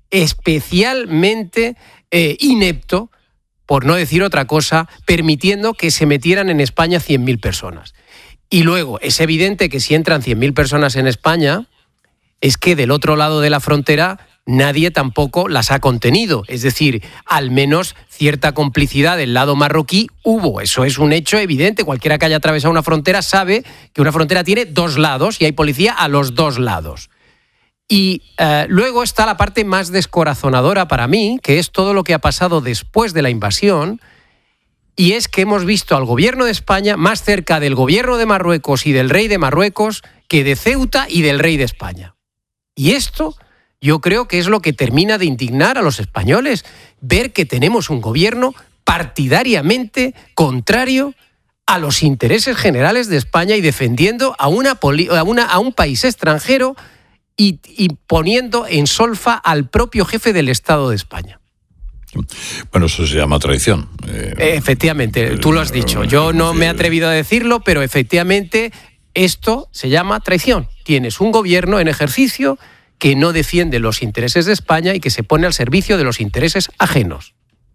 especialmente inepto, por no decir otra cosa, permitiendo que se metieran en España 100.000 personas. Y luego, es evidente que si entran 100.000 personas en España, es que del otro lado de la frontera nadie tampoco las ha contenido. Es decir, al menos cierta complicidad del lado marroquí hubo. Eso es un hecho evidente. Cualquiera que haya atravesado una frontera sabe que una frontera tiene dos lados y hay policía a los dos lados. Y luego está la parte más descorazonadora para mí, que es todo lo que ha pasado después de la invasión, y es que hemos visto al gobierno de España más cerca del gobierno de Marruecos y del rey de Marruecos que de Ceuta y del rey de España. Y esto yo creo que es lo que termina de indignar a los españoles, ver que tenemos un gobierno partidariamente contrario a los intereses generales de España y defendiendo a un país extranjero y poniendo en solfa al propio jefe del Estado de España. Bueno, eso se llama traición. Efectivamente, tú lo has dicho. Yo no me he atrevido a decirlo, pero efectivamente esto se llama traición. Tienes un gobierno en ejercicio que no defiende los intereses de España y que se pone al servicio de los intereses ajenos.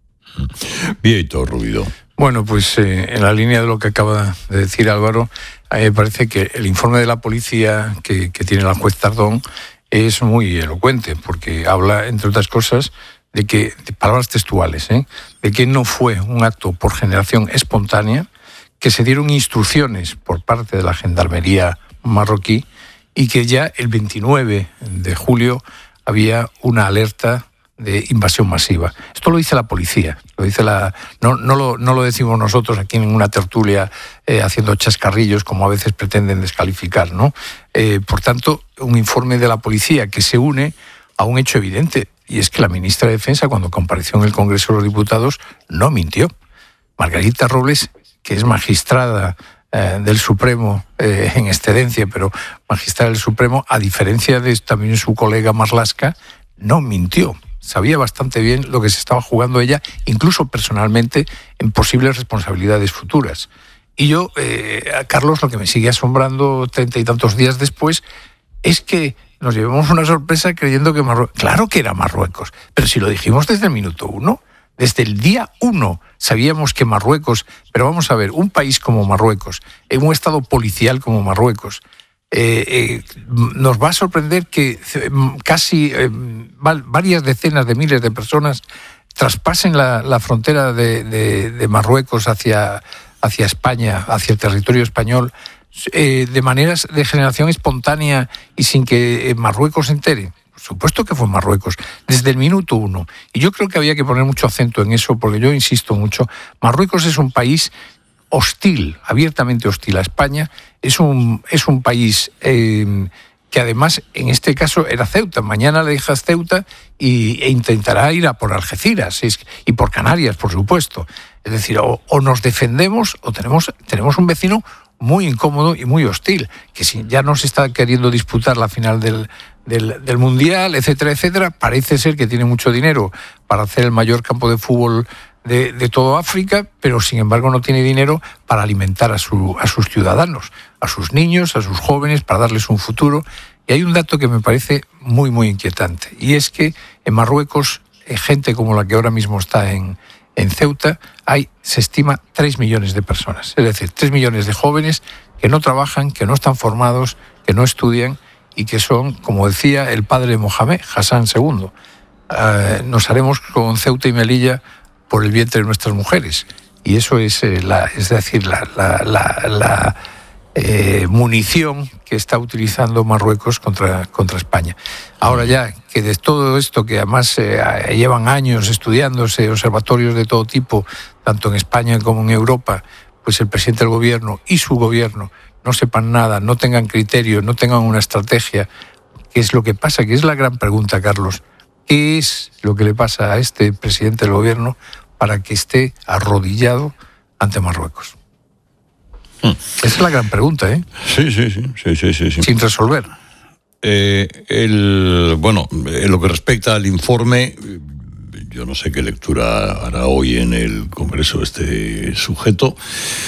Vieito Rubido. Bueno, pues en la línea de lo que acaba de decir Álvaro, a mí me parece que el informe de la policía que tiene la juez Tardón es muy elocuente, porque habla, entre otras cosas, de palabras textuales, de que no fue un acto por generación espontánea, que se dieron instrucciones por parte de la gendarmería marroquí y que ya el 29 de julio había una alerta de invasión masiva. Esto lo dice la policía, no lo decimos nosotros aquí en una tertulia haciendo chascarrillos como a veces pretenden descalificar, ¿no? Por tanto, un informe de la policía que se une a un hecho evidente, y es que la ministra de Defensa, cuando compareció en el Congreso de los Diputados, no mintió. Margarita Robles, que es magistrada del Supremo en excedencia, pero magistrada del Supremo, a diferencia de también su colega Marlaska, no mintió. Sabía bastante bien lo que se estaba jugando ella, incluso personalmente, en posibles responsabilidades futuras. Y yo, a Carlos, lo que me sigue asombrando 30 y tantos días después es que nos llevamos una sorpresa creyendo que Marruecos... Claro que era Marruecos, pero si lo dijimos desde el minuto 1, desde el día 1 sabíamos que Marruecos... Pero vamos a ver, un país como Marruecos, en un estado policial como Marruecos, nos va a sorprender que casi varias decenas de miles de personas traspasen la frontera de Marruecos hacia España, hacia el territorio español, de maneras de generación espontánea y sin que Marruecos se entere. Por supuesto que fue Marruecos, desde el minuto 1. Y yo creo que había que poner mucho acento en eso, porque yo insisto mucho, Marruecos es un país hostil, abiertamente hostil a España, es un país que además en este caso era Ceuta. Mañana le dejas Ceuta e intentará ir a por Algeciras y por Canarias, por supuesto. Es decir, o nos defendemos o tenemos un vecino muy incómodo y muy hostil, que si ya no se está queriendo disputar la final del Mundial, etcétera, etcétera, parece ser que tiene mucho dinero para hacer el mayor campo de fútbol de toda África, pero sin embargo no tiene dinero para alimentar a sus ciudadanos, a sus niños, a sus jóvenes, para darles un futuro. Y hay un dato que me parece muy, muy inquietante, y es que en Marruecos, gente como la que ahora mismo está en Ceuta, se estima 3 millones de personas, es decir, 3 millones de jóvenes que no trabajan, que no están formados, que no estudian y que son, como decía el padre de Mohamed, Hassan II, nos haremos con Ceuta y Melilla por el vientre de nuestras mujeres. Y eso es la munición que está utilizando Marruecos contra España. Ahora ya que de todo esto, que además llevan años estudiándose observatorios de todo tipo, tanto en España como en Europa, pues el presidente del gobierno y su gobierno no sepan nada, no tengan criterio, no tengan una estrategia. ¿Qué es lo que pasa? Que es la gran pregunta, Carlos. ¿Qué es lo que le pasa a este presidente del gobierno para que esté arrodillado ante Marruecos? Esa es la gran pregunta, ¿eh? Sí. Sin resolver. En lo que respecta al informe, yo no sé qué lectura hará hoy en el Congreso este sujeto.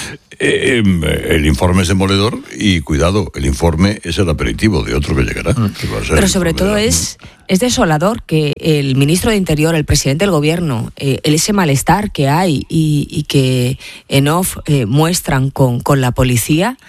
El informe es demoledor y, cuidado, el informe es el aperitivo de otro que llegará. Que va a ser pero sobre todo es desolador que el ministro de Interior, el presidente del Gobierno, ese malestar que hay y que en off muestran con la policía,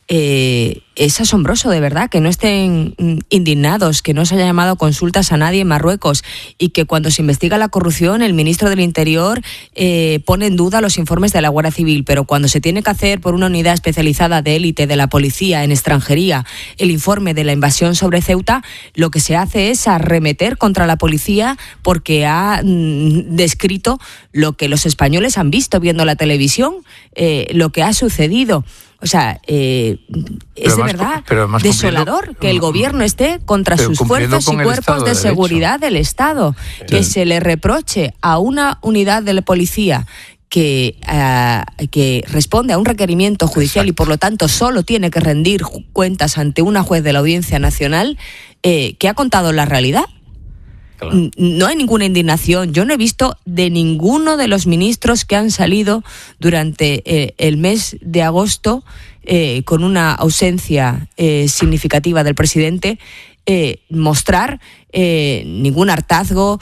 es asombroso, de verdad, que no estén indignados, que no se haya llamado consultas a nadie en Marruecos y que cuando se investiga la corrupción el ministro del Interior pone en duda los informes de la Guardia Civil, pero cuando se tiene que hacer por una unidad especializada de élite de la policía en extranjería el informe de la invasión sobre Ceuta, lo que se hace es arremeter contra la policía porque ha descrito lo que los españoles han visto viendo la televisión, lo que ha sucedido. O sea, es de verdad desolador que el gobierno esté contra sus fuerzas y cuerpos de seguridad del Estado. Que se le reproche a una unidad de la policía que responde a un requerimiento judicial y por lo tanto solo tiene que rendir cuentas ante una juez de la Audiencia Nacional, que ha contado la realidad. Claro. No hay ninguna indignación. Yo no he visto de ninguno de los ministros que han salido durante el mes de agosto con una ausencia significativa del presidente mostrar ningún hartazgo,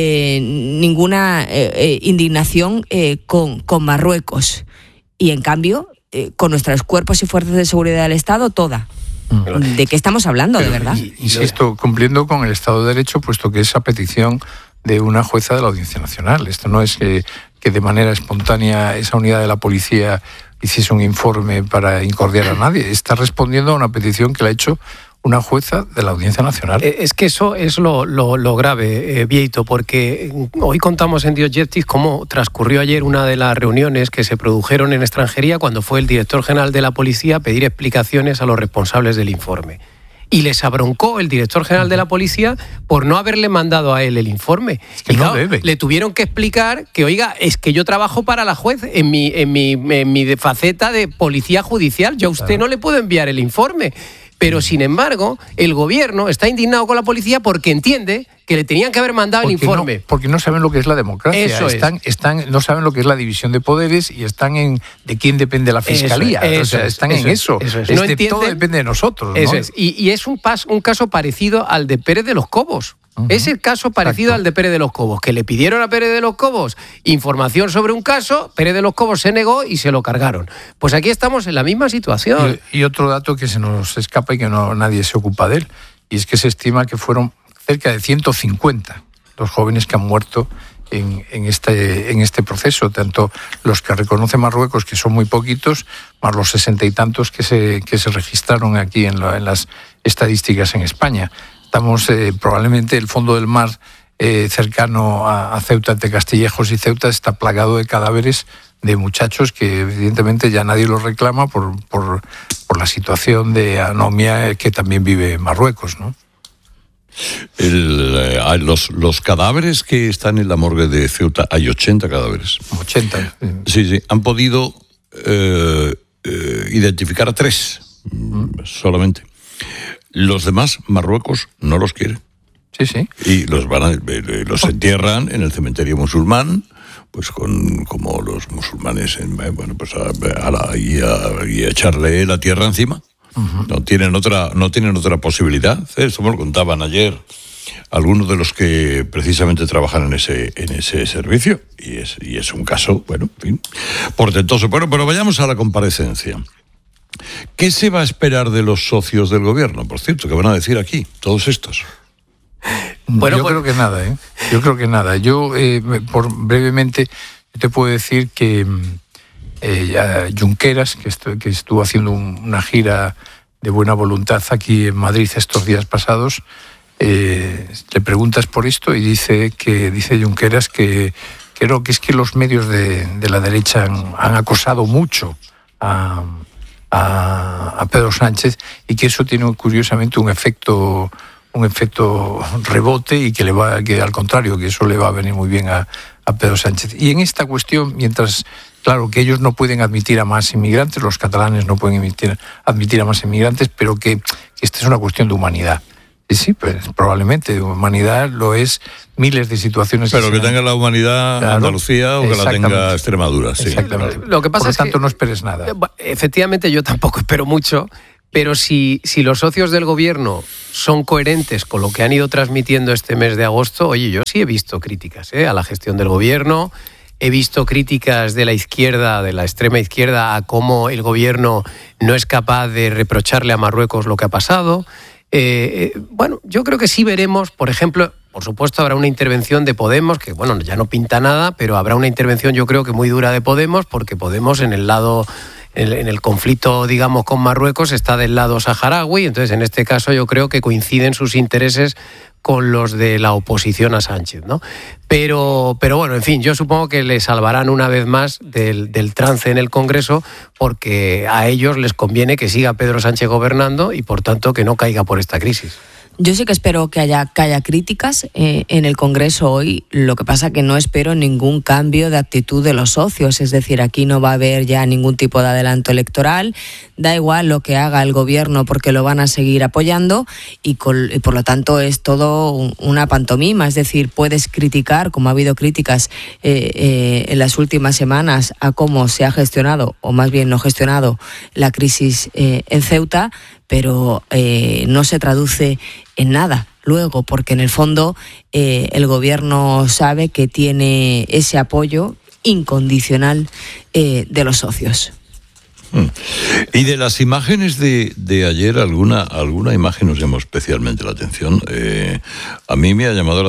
ninguna indignación con Marruecos. Y en cambio, con nuestros cuerpos y fuerzas de seguridad del Estado, toda. ¿De qué estamos hablando, de verdad? Insisto, cumpliendo con el Estado de Derecho, puesto que es a petición de una jueza de la Audiencia Nacional. Esto no es que de manera espontánea esa unidad de la policía hiciese un informe para incordiar a nadie. Está respondiendo a una petición que le ha hecho una jueza de la Audiencia Nacional. Es que eso es lo grave, Vieito, porque hoy contamos en Dios Justice cómo transcurrió ayer una de las reuniones que se produjeron en extranjería cuando fue el director general de la policía a pedir explicaciones a los responsables del informe. Y les abroncó el director general de la policía por no haberle mandado a él el informe. Es que no debe. Le tuvieron que explicar que, oiga, es que yo trabajo para la juez en mi faceta de policía judicial. Yo a usted no le puedo enviar el informe. Pero, sin embargo, el gobierno está indignado con la policía porque entiende que le tenían que haber mandado el informe. Porque no saben lo que es la democracia. Eso no saben lo que es la división de poderes y están en de quién depende la fiscalía. Están en eso. Todo depende de nosotros, ¿no? Eso es. Y es un caso parecido al de Pérez de los Cobos. Es el caso parecido al de Pérez de los Cobos, que le pidieron a Pérez de los Cobos información sobre un caso, Pérez de los Cobos se negó y se lo cargaron. Pues aquí estamos en la misma situación. Y otro dato que se nos escapa y que nadie se ocupa de él, y es que se estima que fueron cerca de 150 los jóvenes que han muerto en este proceso, tanto los que reconoce Marruecos, que son muy poquitos, más los 60 y tantos que se registraron aquí en las estadísticas en España. Estamos probablemente el fondo del mar cercano a Ceuta, entre Castillejos y Ceuta, está plagado de cadáveres de muchachos que evidentemente ya nadie los reclama por la situación de anomia que también vive Marruecos, ¿no? Los cadáveres que están en la morgue de Ceuta, hay 80 cadáveres. 80. Sí. Han podido identificar a 3 solamente. Los demás, Marruecos no los quiere. Sí. Y los entierran en el cementerio musulmán, pues como los musulmanes, y a echarle la tierra encima. Uh-huh. No tienen otra posibilidad. Esto me lo contaban ayer algunos de los que precisamente trabajan en ese servicio, y es un caso, en fin, portentoso. Bueno, pero vayamos a la comparecencia. ¿Qué se va a esperar de los socios del gobierno, por cierto? ¿Qué van a decir aquí, todos estos? Yo creo que nada. Yo, brevemente, te puedo decir que Junqueras, que estuvo haciendo una gira de buena voluntad aquí en Madrid estos días pasados, le preguntas por esto y dice Junqueras que creo que es que los medios de la derecha han acosado mucho a Pedro Sánchez y que eso tiene curiosamente un efecto rebote y que al contrario, que eso le va a venir muy bien a Pedro Sánchez. Y en esta cuestión, mientras, claro, que ellos no pueden admitir a más inmigrantes, los catalanes no pueden admitir a más inmigrantes, pero que esta es una cuestión de humanidad. Sí, pues probablemente. Humanidad lo es miles de situaciones. Pero que tenga la humanidad Andalucía o que la tenga Extremadura. Sí. Exactamente. Lo que pasa Por lo tanto, no esperes nada. Efectivamente, yo tampoco espero mucho, pero si los socios del gobierno son coherentes con lo que han ido transmitiendo este mes de agosto, oye, yo sí he visto críticas a la gestión del gobierno, he visto críticas de la izquierda, de la extrema izquierda, a cómo el gobierno no es capaz de reprocharle a Marruecos lo que ha pasado. Bueno, yo creo que sí veremos, por ejemplo, por supuesto habrá una intervención de Podemos, que bueno, ya no pinta nada, pero habrá una intervención yo creo que muy dura de Podemos, porque Podemos en el conflicto, digamos, con Marruecos está del lado saharaui, entonces en este caso yo creo que coinciden sus intereses con los de la oposición a Sánchez, ¿no? Pero bueno, en fin, yo supongo que le salvarán una vez más del trance en el Congreso, porque a ellos les conviene que siga Pedro Sánchez gobernando y por tanto que no caiga por esta crisis. Yo sí que espero que haya críticas en el Congreso hoy. Lo que pasa que no espero ningún cambio de actitud de los socios. Es decir, aquí no va a haber ya ningún tipo de adelanto electoral. Da igual lo que haga el gobierno porque lo van a seguir apoyando y por lo tanto es todo una pantomima. Es decir, puedes criticar, como ha habido críticas en las últimas semanas, a cómo se ha gestionado, o más bien no gestionado, la crisis en Ceuta, pero no se traduce en nada luego, porque en el fondo el gobierno sabe que tiene ese apoyo incondicional de los socios. Y de las imágenes de ayer, alguna imagen nos llamó especialmente la atención. A mí me ha llamado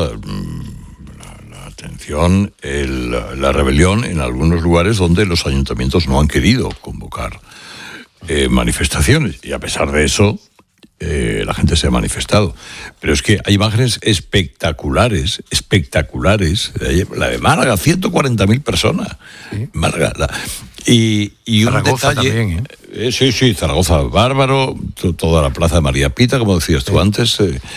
la atención la rebelión en algunos lugares donde los ayuntamientos no han querido convocar manifestaciones, y a pesar de eso la gente se ha manifestado. Pero es que hay imágenes espectaculares. La de Málaga, 140.000 personas. ¿Sí? Málaga. Y Zaragoza un detalle también, Sí, Zaragoza, bárbaro, toda la plaza de María Pita, como decías tú antes.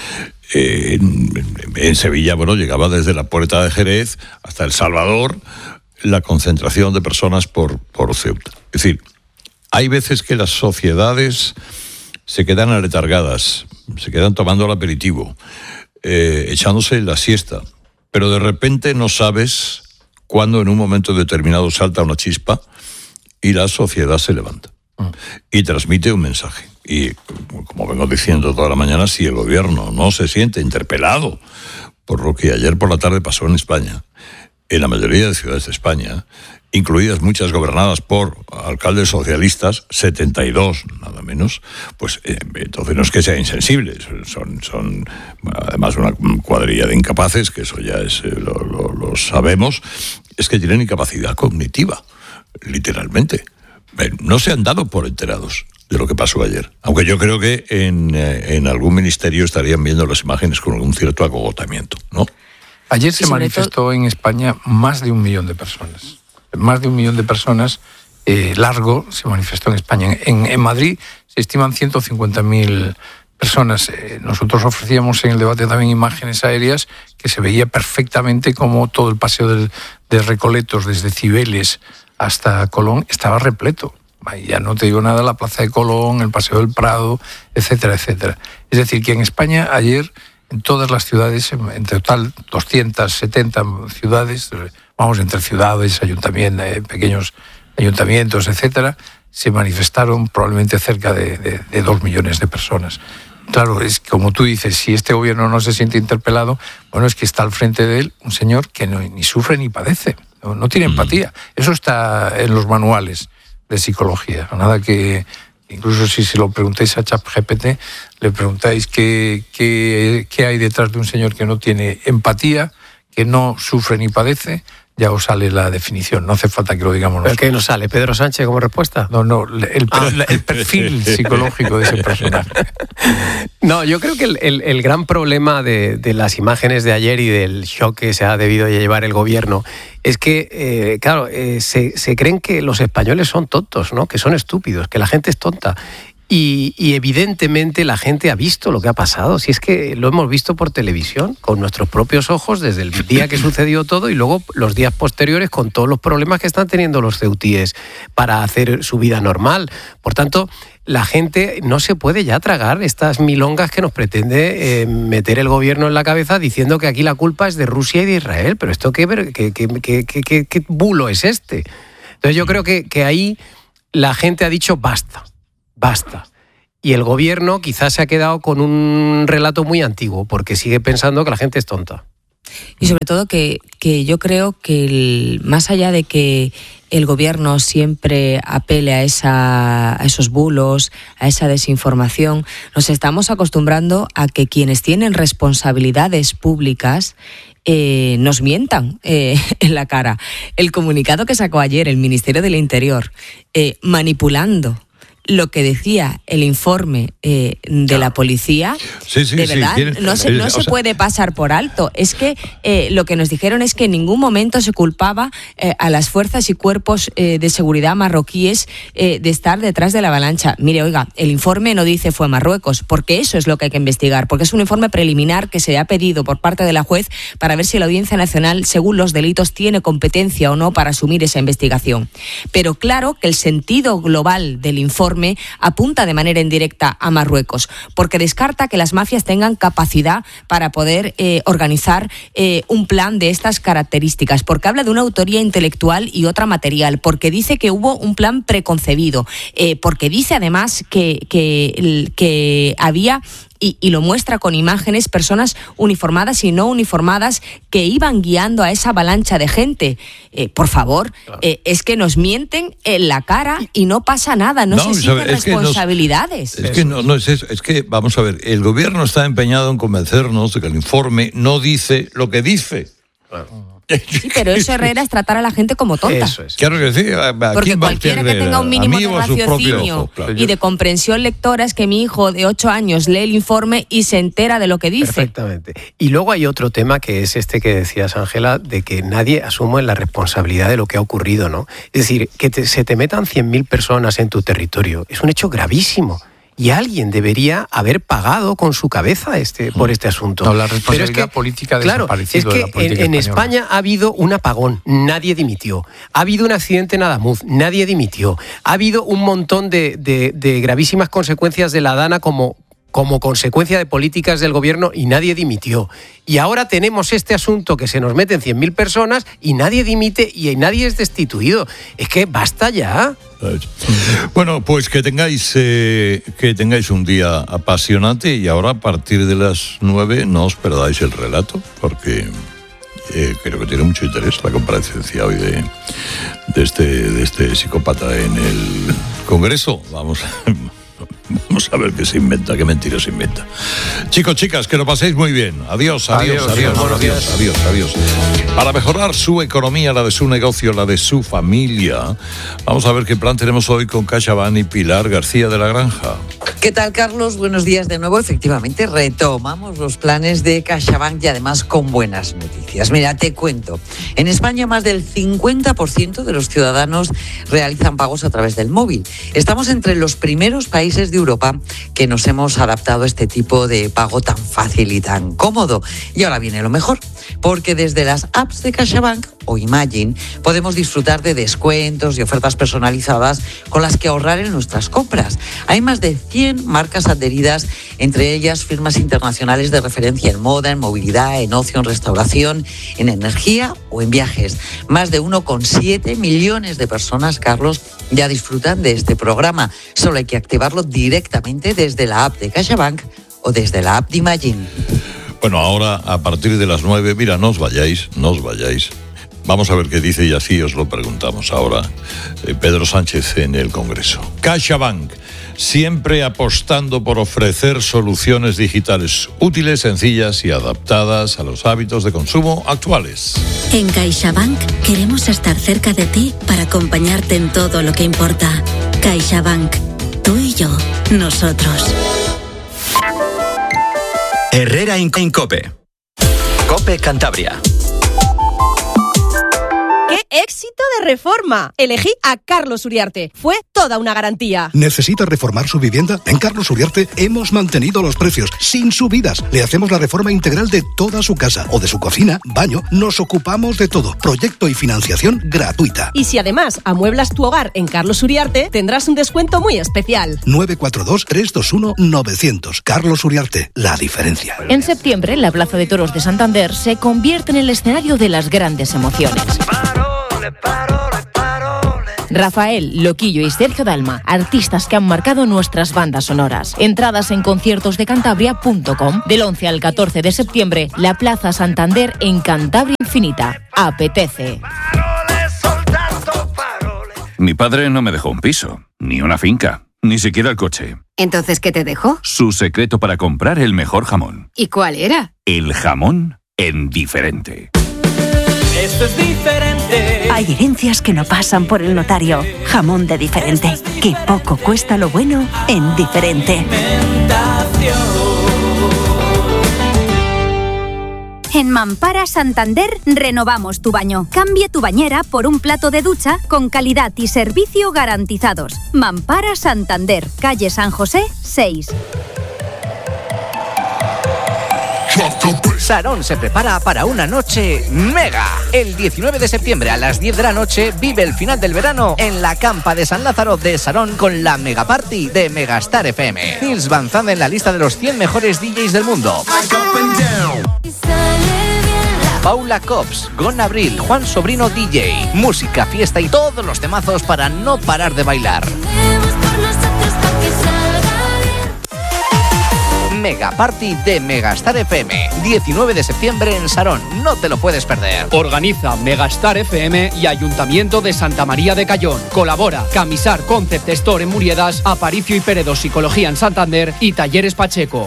En Sevilla, bueno, llegaba desde la Puerta de Jerez hasta El Salvador la concentración de personas por Ceuta. Es decir, hay veces que las sociedades se quedan aletargadas, se quedan tomando el aperitivo, echándose la siesta, pero de repente no sabes cuándo en un momento determinado salta una chispa y la sociedad se levanta y transmite un mensaje. Y como vengo diciendo toda la mañana, si el gobierno no se siente interpelado por lo que ayer por la tarde pasó en España, en la mayoría de ciudades de España, incluidas muchas gobernadas por alcaldes socialistas, 72 nada menos, pues entonces no es que sea insensible, son además una cuadrilla de incapaces, que eso ya es lo sabemos, es que tienen incapacidad cognitiva, literalmente. No se han dado por enterados de lo que pasó ayer, aunque yo creo que en algún ministerio estarían viendo las imágenes con algún cierto acogotamiento, ¿no? Ayer se manifestó en España más de 1 millón de personas. Más de 1 millón de personas, largo, se manifestó en España. En Madrid se estiman 150.000 personas. Nosotros ofrecíamos en el debate también imágenes aéreas que se veía perfectamente como todo el paseo de Recoletos, desde Cibeles hasta Colón, estaba repleto. Ya no te digo nada, la Plaza de Colón, el Paseo del Prado, etcétera, etcétera. Es decir, que en España ayer, en todas las ciudades, en total 270 ciudades, vamos, entre ciudades, ayuntamientos, pequeños ayuntamientos, etcétera, se manifestaron probablemente cerca de 2 millones de personas. Claro, es como tú dices, si este gobierno no se siente interpelado, bueno, es que está al frente de él un señor que ni sufre ni padece, no tiene empatía. Eso está en los manuales de psicología. Nada que, incluso si se lo preguntáis a ChatGPT, le preguntáis qué hay detrás de un señor que no tiene empatía, que no sufre ni padece, ya os sale la definición, no hace falta que lo digamos nosotros. ¿Pero qué nos sale? ¿Pedro Sánchez como respuesta? No, el perfil psicológico de ese personaje. No, yo creo que el gran problema de las imágenes de ayer y del shock que se ha debido llevar el gobierno es que, claro, se creen que los españoles son tontos, ¿no? Que son estúpidos, que la gente es tonta. Y evidentemente la gente ha visto lo que ha pasado. Si es que lo hemos visto por televisión, con nuestros propios ojos, desde el día que sucedió todo y luego los días posteriores con todos los problemas que están teniendo los ceutíes para hacer su vida normal. Por tanto, la gente no se puede ya tragar estas milongas que nos pretende meter el gobierno en la cabeza diciendo que aquí la culpa es de Rusia y de Israel. Pero esto ¿qué bulo es este? Entonces yo creo que ahí la gente ha dicho basta. Y el gobierno quizás se ha quedado con un relato muy antiguo, porque sigue pensando que la gente es tonta. Y sobre todo que yo creo que más allá de que el gobierno siempre apele a esos bulos, a esa desinformación, nos estamos acostumbrando a que quienes tienen responsabilidades públicas nos mientan en la cara. El comunicado que sacó ayer el Ministerio del Interior, manipulando lo que decía el informe de la policía, de verdad, no se puede pasar por alto. Es que lo que nos dijeron es que en ningún momento se culpaba a las fuerzas y cuerpos de seguridad marroquíes de estar detrás de la avalancha. Mire, oiga, el informe no dice fue Marruecos, porque eso es lo que hay que investigar, porque es un informe preliminar que se ha pedido por parte de la juez para ver si la Audiencia Nacional, según los delitos, tiene competencia o no para asumir esa investigación. Pero claro que el sentido global del informe apunta de manera indirecta a Marruecos, porque descarta que las mafias tengan capacidad para poder organizar un plan de estas características, porque habla de una autoría intelectual y otra material, porque dice que hubo un plan preconcebido, porque dice además que había... Y lo muestra con imágenes, personas uniformadas y no uniformadas que iban guiando a esa avalancha de gente. Por favor, es que nos mienten en la cara y no pasa nada, no se exigen responsabilidades. Es que, vamos a ver, el gobierno está empeñado en convencernos de que el informe no dice lo que dice. Claro. Sí, pero eso, Herrera, es tratar a la gente como tonta. Eso es. Claro que sí. Porque cualquiera que tenga un mínimo de raciocinio y de comprensión lectora es que mi hijo de 8 años lee el informe y se entera de lo que dice. Perfectamente. Y luego hay otro tema que es este que decías, Ángela, de que nadie asume la responsabilidad de lo que ha ocurrido, ¿no? Es decir, que se te metan 100.000 personas en tu territorio es un hecho gravísimo. Y alguien debería haber pagado con su cabeza por este asunto. No, la responsabilidad política desaparecido de la política en España ha habido un apagón, nadie dimitió. Ha habido un accidente en Adamuz, nadie dimitió. Ha habido un montón de gravísimas consecuencias de la Dana como consecuencia de políticas del gobierno y nadie dimitió. Y ahora tenemos este asunto que se nos meten 100.000 personas y nadie dimite y nadie es destituido. Es que basta ya. Bueno, pues que tengáis un día apasionante y ahora a partir de las 9 no os perdáis el relato porque creo que tiene mucho interés la comparecencia hoy de este psicópata en el Congreso. Vamos a ver qué se inventa, qué mentiras se inventa. Chicos, chicas, que lo paséis muy bien. Adiós. Para mejorar su economía, la de su negocio, la de su familia, vamos a ver qué plan tenemos hoy con CaixaBank y Pilar García de la Granja. ¿Qué tal, Carlos? Buenos días de nuevo. Efectivamente, retomamos los planes de CaixaBank y además con buenas noticias. Mira, te cuento. En España, más del 50% de los ciudadanos realizan pagos a través del móvil. Estamos entre los primeros países de Europa que nos hemos adaptado a este tipo de pago tan fácil y tan cómodo. Y ahora viene lo mejor, porque desde las apps de CaixaBank o Imagine podemos disfrutar de descuentos y ofertas personalizadas con las que ahorrar en nuestras compras. Hay más de 100 marcas adheridas, entre ellas firmas internacionales de referencia en moda, en movilidad, en ocio, en restauración, en energía o en viajes. Más de 1,7 millones de personas, Carlos, ya disfrutan de este programa. Solo hay que activarlo directamente desde la app de CaixaBank o desde la app de Imagine. Bueno, ahora a partir de las 9, mira, no os vayáis. Vamos a ver qué dice y así os lo preguntamos ahora. Pedro Sánchez en el Congreso. CaixaBank, siempre apostando por ofrecer soluciones digitales útiles, sencillas y adaptadas a los hábitos de consumo actuales. En CaixaBank queremos estar cerca de ti para acompañarte en todo lo que importa. CaixaBank, tú y yo, nosotros. Herrera en COPE. COPE Cantabria. ¡Qué éxito de reforma! Elegí a Carlos Uriarte. Fue toda una garantía. ¿Necesita reformar su vivienda? En Carlos Uriarte hemos mantenido los precios sin subidas. Le hacemos la reforma integral de toda su casa o de su cocina, baño. Nos ocupamos de todo. Proyecto y financiación gratuita. Y si además amueblas tu hogar en Carlos Uriarte, tendrás un descuento muy especial. 942-321-900. Carlos Uriarte, la diferencia. En septiembre, la Plaza de Toros de Santander se convierte en el escenario de las grandes emociones. Rafael, Loquillo y Sergio Dalma, artistas que han marcado nuestras bandas sonoras. Entradas en conciertosdecantabria.com. Del 11 al 14 de septiembre, la Plaza Santander en Cantabria Infinita. Apetece. Mi padre no me dejó un piso, ni una finca, ni siquiera el coche. ¿Entonces qué te dejó? Su secreto para comprar el mejor jamón. ¿Y cuál era? El jamón en Diferente. Esto es diferente. Hay herencias que no pasan por el notario. Jamón de Diferente. Que poco cuesta lo bueno en Diferente. En Mampara Santander renovamos tu baño. Cambia tu bañera por un plato de ducha con calidad y servicio garantizados. Mampara Santander, calle San José 6. Sarón se prepara para una noche mega. El 19 de septiembre a las 10 de la noche vive el final del verano en la campa de San Lázaro de Sarón con la Mega Party de Megastar FM. Nils Van Zandt en la lista de los 100 mejores DJs del mundo. Paula Cops, Gon Abril, Juan Sobrino DJ. Música, fiesta y todos los temazos para no parar de bailar. Mega Party de Megastar FM, 19 de septiembre en Sarón, no te lo puedes perder. Organiza Megastar FM y Ayuntamiento de Santa María de Cayón. Colabora Camisar Concept Store en Muriedas, Aparicio y Peredo Psicología en Santander y Talleres Pacheco.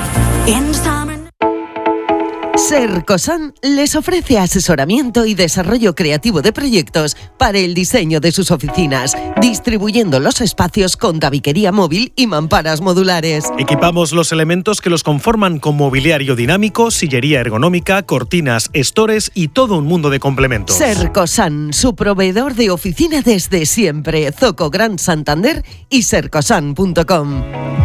Sercosan les ofrece asesoramiento y desarrollo creativo de proyectos para el diseño de sus oficinas, distribuyendo los espacios con tabiquería móvil y mamparas modulares. Equipamos los elementos que los conforman con mobiliario dinámico, sillería ergonómica, cortinas, estores y todo un mundo de complementos. Sercosan, su proveedor de oficina desde siempre. Zoco Gran Santander y sercosan.com.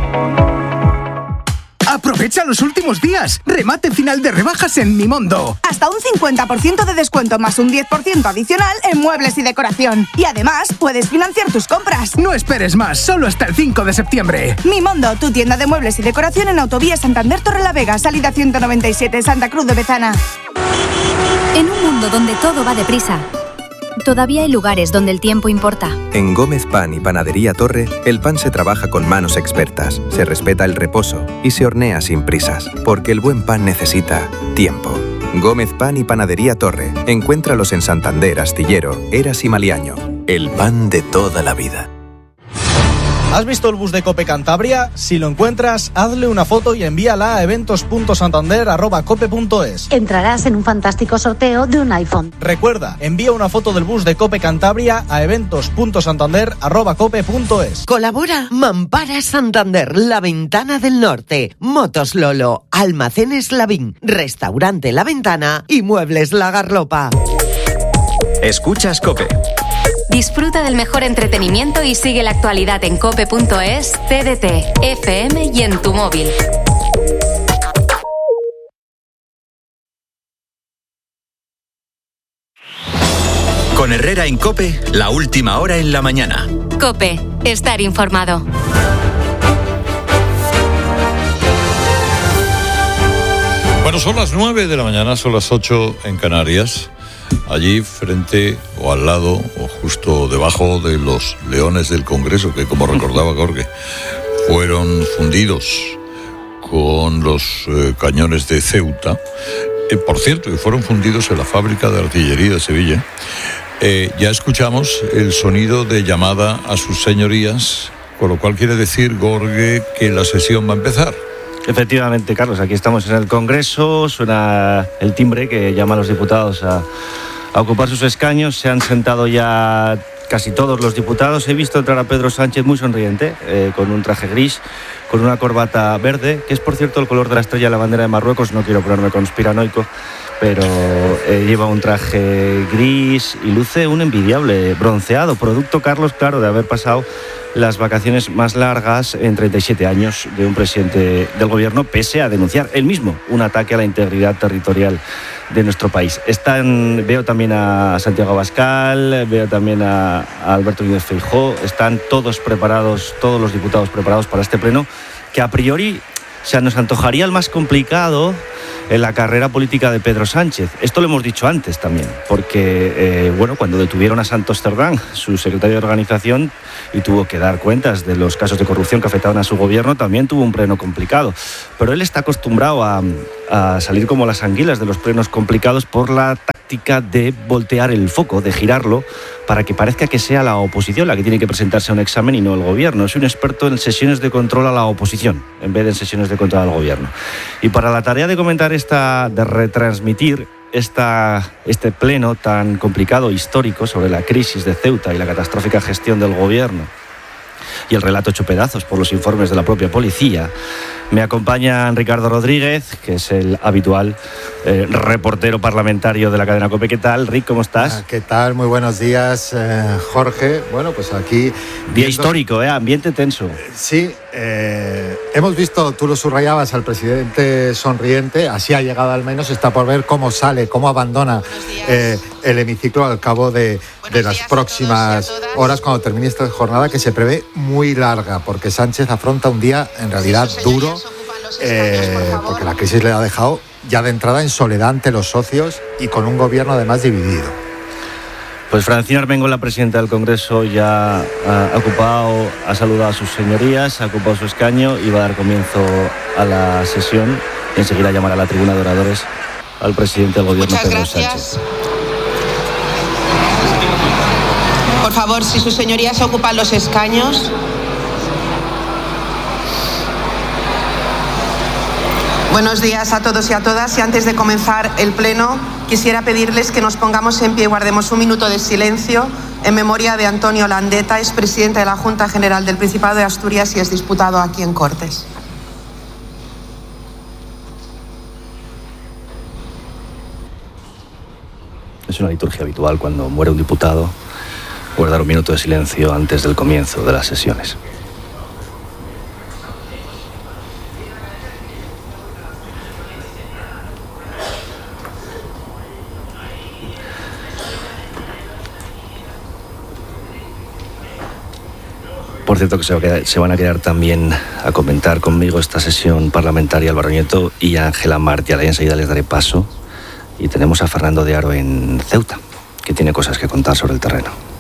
¡Aprovecha los últimos días! ¡Remate final de rebajas en Mimondo! Hasta un 50% de descuento más un 10% adicional en muebles y decoración. Y además, puedes financiar tus compras. No esperes más, solo hasta el 5 de septiembre. Mimondo, tu tienda de muebles y decoración en Autovía Santander Torrelavega, salida 197, Santa Cruz de Bezana. En un mundo donde todo va deprisa, todavía hay lugares donde el tiempo importa. En Gómez Pan y Panadería Torre, el pan se trabaja con manos expertas, se respeta el reposo y se hornea sin prisas, porque el buen pan necesita tiempo. Gómez Pan y Panadería Torre. Encuéntralos en Santander, Astillero, Eras y Maliaño. El pan de toda la vida. ¿Has visto el bus de Cope Cantabria? Si lo encuentras, hazle una foto y envíala a eventos.santander@cope.es. Entrarás en un fantástico sorteo de un iPhone. Recuerda, envía una foto del bus de Cope Cantabria a eventos.santander@cope.es. Colabora Mampara Santander, La Ventana del Norte, Motos Lolo, Almacenes Lavín, Restaurante La Ventana y Muebles La Garlopa. Escuchas Cope. Disfruta del mejor entretenimiento y sigue la actualidad en cope.es, TDT, FM y en tu móvil. Con Herrera en Cope, la última hora en la mañana. Cope, estar informado. Bueno, son las 9 de la mañana, son las 8 en Canarias. Allí frente o al lado o justo debajo de los leones del Congreso, que como recordaba Jorge, fueron fundidos con los cañones de Ceuta. Por cierto, que fueron fundidos en la fábrica de artillería de Sevilla. Ya escuchamos el sonido de llamada a sus señorías, con lo cual quiere decir, Jorge, que la sesión va a empezar. Efectivamente, Carlos, aquí estamos en el Congreso, suena el timbre que llama a los diputados a ocupar sus escaños. Se han sentado ya casi todos los diputados. He visto entrar a Pedro Sánchez muy sonriente, con un traje gris, con una corbata verde, que es por cierto el color de la estrella de la bandera de Marruecos. No quiero ponerme conspiranoico, pero lleva un traje gris y luce un envidiable bronceado, producto, Carlos, claro, de haber pasado las vacaciones más largas en 37 años de un presidente del gobierno, pese a denunciar él mismo un ataque a la integridad territorial de nuestro país. Veo también a Santiago Abascal, veo también a Alberto Núñez Feijóo, están todos preparados, todos los diputados preparados para este pleno, que a priori nos antojaría el más complicado en la carrera política de Pedro Sánchez. Esto lo hemos dicho antes también, porque cuando detuvieron a Santos Cerdán, su secretario de organización, y tuvo que dar cuentas de los casos de corrupción que afectaban a su gobierno, también tuvo un pleno complicado. Pero él está acostumbrado a salir como las anguilas de los plenos complicados por la táctica de voltear el foco, de girarlo, para que parezca que sea la oposición la que tiene que presentarse a un examen y no el gobierno. Es un experto en sesiones de control a la oposición, en vez de en sesiones de control al gobierno. Y para la tarea de comentar de retransmitir este pleno tan complicado, histórico, sobre la crisis de Ceuta y la catastrófica gestión del gobierno, y el relato hecho pedazos por los informes de la propia policía, me acompaña Ricardo Rodríguez, que es el habitual reportero parlamentario de la cadena COPE. ¿Qué tal, Rick? ¿Cómo estás? ¿Qué tal? Muy buenos días, Jorge. Bueno, pues aquí... Día histórico, ambiente tenso. Sí, hemos visto, tú lo subrayabas, al presidente sonriente, así ha llegado al menos, está por ver cómo sale, cómo abandona el hemiciclo al cabo de las próximas horas, cuando termine esta jornada, que se prevé muy larga, porque Sánchez afronta un día en realidad duro, porque la crisis le ha dejado ya de entrada en soledad ante los socios y con un gobierno además dividido. Pues Francina Armengol, la presidenta del Congreso, ya ha saludado a sus señorías, ha ocupado su escaño y va a dar comienzo a la sesión. Y enseguida llamará a la tribuna de oradores al presidente del gobierno, Pedro Sánchez. Por favor, si sus señorías ocupan los escaños. Buenos días a todos y a todas, y antes de comenzar el pleno quisiera pedirles que nos pongamos en pie y guardemos un minuto de silencio en memoria de Antonio Landeta, expresidente de la Junta General del Principado de Asturias y exdiputado aquí en Cortes. Es una liturgia habitual cuando muere un diputado guardar un minuto de silencio antes del comienzo de las sesiones. Por cierto, que se van a quedar también a comentar conmigo esta sesión parlamentaria Álvaro Nieto y Ángela Martial. Y enseguida les daré paso. Y tenemos a Fernando de Aro en Ceuta, que tiene cosas que contar sobre el terreno.